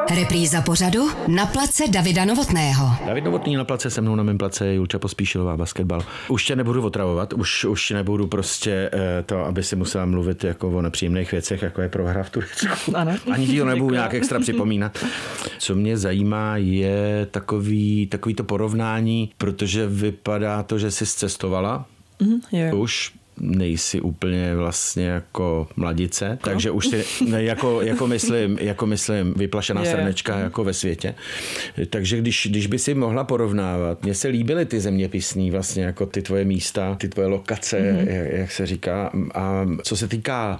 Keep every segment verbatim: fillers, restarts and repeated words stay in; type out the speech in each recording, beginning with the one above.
Repríza pořadu Na place Davida Novotného. David Novotný na place, se mnou na mém place je Julča Pospíšilová, basketbal. Už tě nebudu otravovat, už, už nebudu prostě to, aby si musela mluvit jako o nepříjemných věcech, jako je prohra v Turecku. Ano. Ani díl nebudu nějak extra připomínat. Co mě zajímá, je takový, takový to porovnání, protože vypadá to, že jsi cestovala. Mm, jo. Už nejsi úplně vlastně jako mladice, jako? Takže už si ne, jako, jako, myslím, jako myslím vyplašená je. srnečka jako ve světě. Takže když, když by si mohla porovnávat, mně se líbily ty zeměpisní vlastně jako ty tvoje místa, ty tvoje lokace, mm-hmm. jak, jak se říká. A co se týká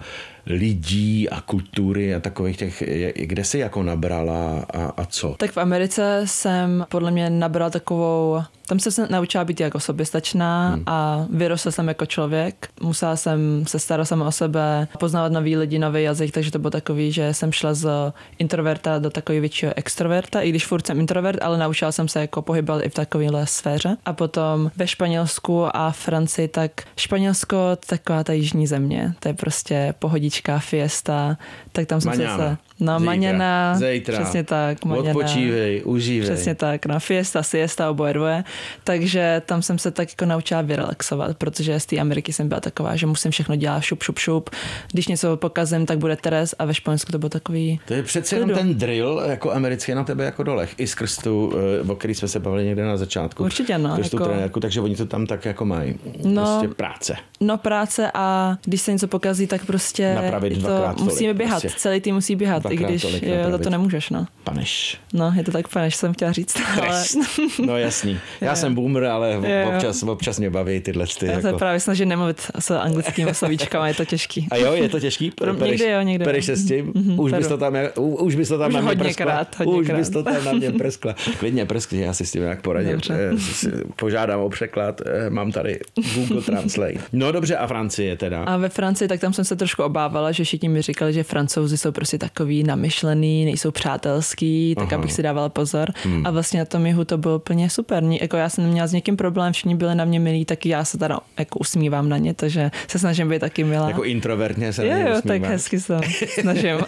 lidí a kultury a takových těch, kde jsi jako nabrala a, a co? Tak v Americe jsem podle mě nabrala takovou, tam jsem se naučila být jako soběstačná hmm. a vyrostla jsem jako člověk. Musela jsem se starat sama o sebe, poznávat nový lidi, nový jazyk, takže to bylo takový, že jsem šla z introverta do takového většího extroverta, i když furt jsem introvert, ale naučila jsem se jako pohybovat i v takovéhle sféře. A potom ve Španělsku a Francii, tak Španělsko, taková ta jižní země, to je prostě pohodička, fiesta, tak tam jsem Maňana. se... No, Zítra. maňana, Zítra. přesně tak. Maňana. Odpočívej, užívej. Přesně tak, no, fiesta, siesta, oboje dvoje. Takže tam jsem se tak jako naučila vyrelaxovat, protože z té Ameriky jsem byla taková, že musím všechno dělat šup, šup, šup. Když něco pokazím, tak bude Teres a ve Španělsku to byl takový... To je přece jenom ten drill jako americký na tebe jako dolech. I skrz tu, o který jsme se bavili někde na začátku. Určitě, no. Jako... trenérku, takže oni to tam tak jako mají. No, prostě práce. No práce a když se něco pokazí, tak prostě napravit to musíme tolik, běhat. Prostě. Celý tým musí běhat, i když jo, za to nemůžeš, no. Paneš. No, je to tak paneš, jsem chtěla říct. Ale... No jasný. Já jo. jsem boomer, ale jo. občas, občas mě baví tyhle ty. Já jako... se právě snažím nemluvit s anglickými slovíčkama, je to těžký. A jo, je to těžký? Pereš, někdy jo, někdy. Pereš se s tím? Mm-hmm, už, bys to tam, už bys to tam už na mě hodně prskla? Krát, hodně už krát. bys to tam na mě prskla. Klidně prskli, já si s tím nějak poradím. Dobře. Požádám o překlad, mám tady Google Translate. No dobře, a Francie teda? A ve Francii, tak tam jsem se trošku obávala, že všichni mi říkali, že Francouzi jsou prostě takový namyšlený, nejsou přátelský, tak Aha. abych si dávala pozor. Hmm. A vlastně na tom jihu to bylo úplně super. Jako já jsem neměla s někým problém, všichni byli na mě milí, tak já se teda jako usmívám na ně, takže se snažím být taky milá. Jako introvertně se jo, na ně jo, usmíváš. tak hezky se snažím.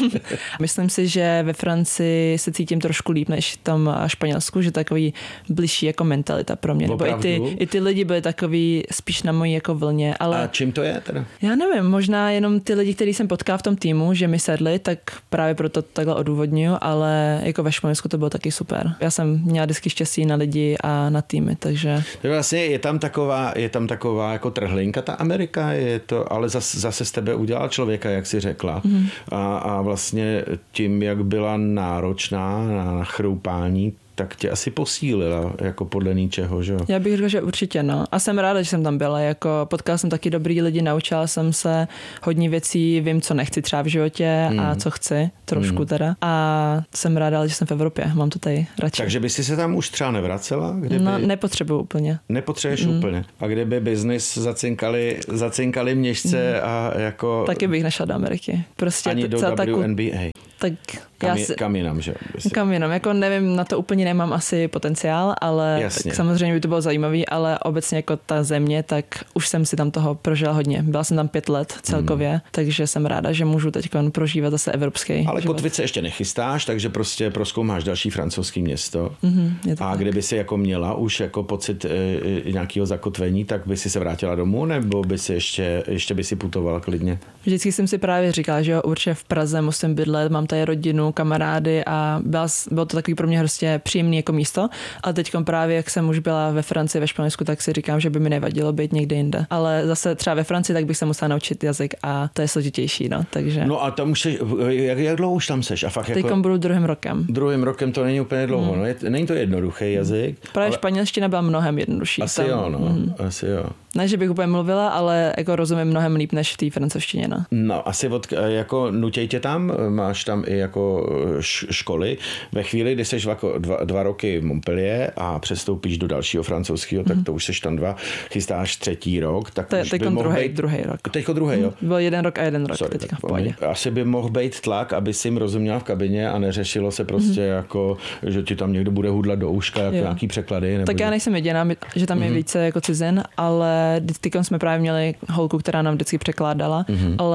Myslím si, že ve Francii se cítím trošku líp než v tom Španělsku, že takový bližší jako mentalita pro mě. Nebo i ty, i ty lidi byli takový spíš na mojí jako vlně. Ale a čím to je teda? Já nevím, možná jenom ty lidi, který jsem potkala v tom týmu, že mi sedli, tak právě proto takhle odůvodňuji, ale jako ve Španělsku to bylo taky super. Já jsem měla vždycky štěstí na lidi a na týmy, takže... To vlastně je tam taková, je tam taková jako trhlinka ta Amerika, je to, ale zase, zase z tebe udělal člověka, jak jsi řekla. Mm. A, a vlastně tím, jak byla náročná na, na chroupání, tak tě asi posílila, jako podle ničeho, že jo? Já bych řekla, že určitě, no. A jsem ráda, že jsem tam byla, jako potkala jsem taky dobrý lidi, naučila jsem se hodně věcí, vím, co nechci třeba v životě mm. a co chci, trošku mm. teda. A jsem ráda, že jsem v Evropě, mám to tady radši. Takže by si se tam už třeba nevracela? Kdyby... No, nepotřebuji úplně. Nepotřebuješ mm. úplně. A kdyby biznis zacinkali, zacinkali měšce mm. a jako... Taky bych nešla do Ameriky. Prostě ani do W N B A. Tak kam, já je, si... kam jinam, že? Kam jinam, jako nevím, na to úplně nemám asi potenciál, ale tak samozřejmě by to bylo zajímavý, ale obecně jako ta země, tak už jsem si tam toho prožila hodně. Byla jsem tam pět let celkově, hmm. takže jsem ráda, že můžu teď prožívat zase evropský Ale život. kotvit se ještě nechystáš, takže prostě prozkoumáš další francouzský město. Mm-hmm, a tak. kdyby si jako měla už jako pocit e, nějakého zakotvení, tak by si se vrátila domů, nebo by si ještě, ještě by si putovala klidně? Vždycky jsem si právě říkala, že jo, určitě v Praze musím bydlet, mám tady rodinu, kamarády a byla, bylo to takový pro mě hrozně příjemný jako místo. Ale teď právě, jak jsem už byla ve Francii, ve Španělsku, tak si říkám, že by mi nevadilo být někde jinde. Ale zase třeba ve Francii, tak bych se musela naučit jazyk a to je složitější, no, takže. No a tam už se, jak, jak dlouho už tam seš? A fakt teď jako... budu druhým rokem. Druhým rokem to není úplně dlouho, hmm. no, je, není to jednoduchý jazyk. Právě ale... španělština byla mnohem jednodušší. Asi tam. jo, no, mm. asi jo. Ne, že bych úplně mluvila, ale jako rozumím mnohem líp než v té francouzštině, no. No, asi od, jako nutěj tě tam, máš tam i jako školy. Ve chvíli, kdy seš jako dva, dva roky v Montpellier a přestoupíš do dalšího francouzského, mm. tak to už seš tam dva, chystáš třetí rok, tak to, už by mohl druhý, být... druhý rok. Teďko druhý, jo? Byl jeden rok a jeden rok Sorry, teďka v pohodě. Asi by mohl být tlak, aby si jim rozuměla v kabině a neřešilo se prostě mm. jako, že ti tam někdo bude hudlat do uška, jako nějaký překlady. Nebo tak já nejsem jediná, že tam je mm. více jako cizin, ale teďka jsme právě měli holku, která nám vždycky překládala, mm. ale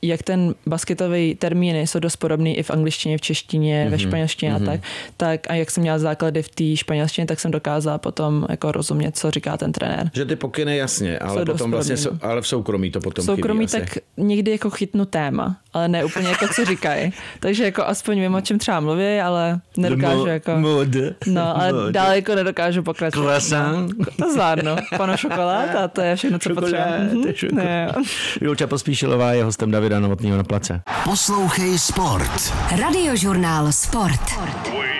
jak ten basketový termíny jsou dost podobný i v angličtině, v češtině, mm-hmm. ve španělštině mm-hmm. a tak, tak a jak jsem měla základy v té španělštině, tak jsem dokázala potom jako rozumět, co říká ten trenér. Že ty pokyny jasně, ale jsou potom vlastně, podobný, no. ale v soukromí to potom chybí. V soukromí tak někdy jako chytnu téma, ale ne úplně jako co říkají. Takže jako aspoň vím, o čem třeba mluví, ale nedokážu mo- jako... Mod. No, ale mod. dále jako nedokážu pokračovat. Croissant. No, to zvládnu. Pano šokolád a to je všechno, co potřebuji. Julča Pospíšilová je hostem Davida Novotného na place. Poslouchej Sport. Radiožurnál Sport.